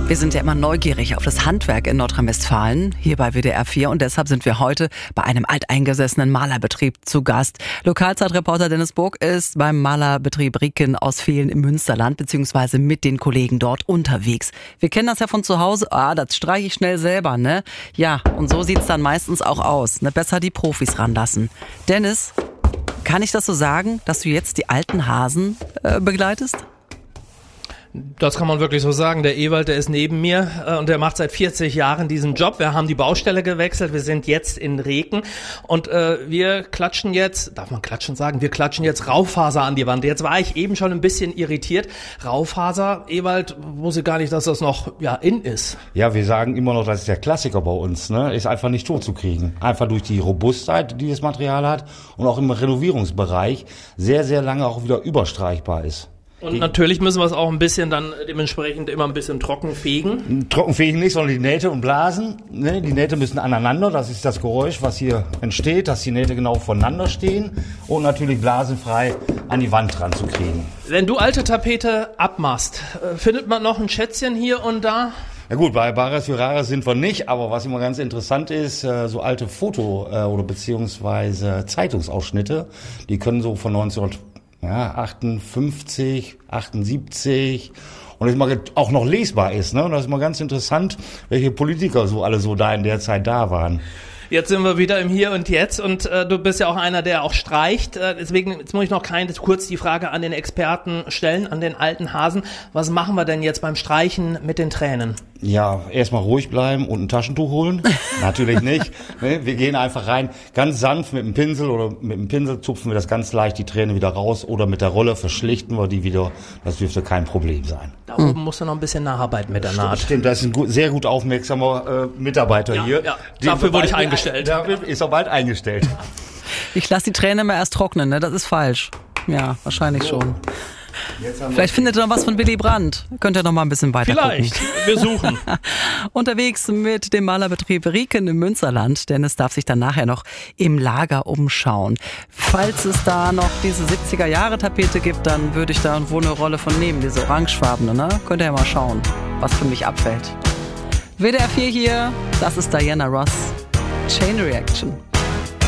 Wir sind ja immer neugierig auf das Handwerk in Nordrhein-Westfalen, hier bei WDR 4. Und deshalb sind wir heute bei einem alteingesessenen Malerbetrieb zu Gast. Lokalzeitreporter Dennis Burg ist beim Malerbetrieb Rieken aus Vehlen im Münsterland, beziehungsweise mit den Kollegen dort unterwegs. Wir kennen das ja von zu Hause. Das streiche ich schnell selber, ne? Ja, und so sieht's dann meistens auch aus. Ne? Besser die Profis ranlassen. Dennis, kann ich das so sagen, dass du jetzt die alten Hasen begleitest? Das kann man wirklich so sagen. Der Ewald, der ist neben mir und der macht seit 40 Jahren diesen Job. Wir haben die Baustelle gewechselt, wir sind jetzt in Rieken und wir klatschen jetzt, darf man klatschen sagen, wir klatschen jetzt Raufaser an die Wand. Jetzt war ich eben schon ein bisschen irritiert. Raufaser, Ewald, wusste gar nicht, dass das noch in ist. Ja, wir sagen immer noch, das ist der Klassiker bei uns, ne? Ist einfach nicht tot zu kriegen. Einfach durch die Robustheit, die das Material hat und auch im Renovierungsbereich sehr, sehr lange auch wieder überstreichbar ist. Und natürlich müssen wir es auch ein bisschen dann dementsprechend immer ein bisschen trocken fegen. Trocken fegen nicht, sondern die Nähte und Blasen. Ne? Die Nähte müssen aneinander, das ist das Geräusch, was hier entsteht, dass die Nähte genau voneinander stehen und natürlich blasenfrei an die Wand dran zu kriegen. Wenn du alte Tapete abmachst, findet man noch ein Schätzchen hier und da? Ja gut, bei Bares für Rares sind wir nicht, aber was immer ganz interessant ist, so alte oder beziehungsweise Zeitungsausschnitte, die können so von 58, 78 und das mal auch noch lesbar ist, ne? Und das ist mal ganz interessant, welche Politiker so alle so da in der Zeit da waren. Jetzt sind wir wieder im Hier und Jetzt und du bist ja auch einer, der auch streicht. Deswegen, jetzt muss ich noch kurz die Frage an den Experten stellen, an den alten Hasen. Was machen wir denn jetzt beim Streichen mit den Tränen? Ja, erstmal ruhig bleiben und ein Taschentuch holen. Natürlich nicht. Ne? Wir gehen einfach rein, ganz sanft mit dem Pinsel oder mit dem Pinsel zupfen wir das ganz leicht, die Träne wieder raus oder mit der Rolle verschlichten wir die wieder. Das dürfte kein Problem sein. Da oben musst du noch ein bisschen nacharbeiten mit der Naht. Stimmt, das ist ein sehr gut aufmerksamer Mitarbeiter hier. Ja. Dafür wurde ich eingestellt. Dafür ist er bald eingestellt. Ich lasse die Träne mal erst trocknen, ne? Das ist falsch. Ja, wahrscheinlich schon. Vielleicht findet ihr noch was von Willy Brandt. Könnt ihr noch mal ein bisschen weiter Vielleicht, gucken. Wir suchen. Unterwegs mit dem Malerbetrieb Rieken im Münsterland. Dennis darf sich dann nachher noch im Lager umschauen. Falls es da noch diese 70er-Jahre-Tapete gibt, dann würde ich da wohl eine Rolle von nehmen, diese orangefarbene, ne? Könnt ihr ja mal schauen, was für mich abfällt. WDR 4 hier, das ist Diana Ross. Chain Reaction.